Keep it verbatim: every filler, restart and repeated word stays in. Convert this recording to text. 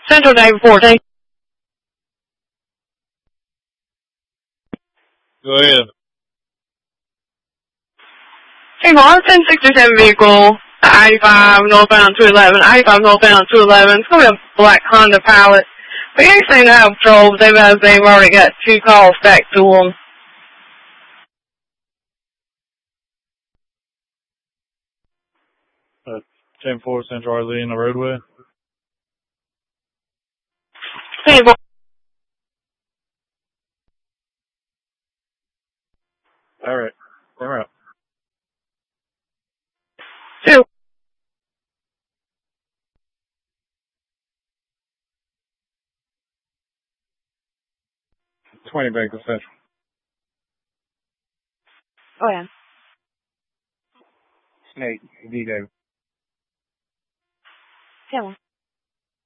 Central Day fourteen. Go ahead. Hey, well, ten sixty-seven vehicle, eighty-five northbound two eleven, eighty-five northbound two eleven. It's going to be a black Honda Pilot. We ain't seem to have patrol, but they've, they've already got two calls back to them. Uh, ten four Central R Z in the roadway. Hey, well, All right. We're out. two. twenty back to Central. Oh, yeah. Snake, D David. Yeah.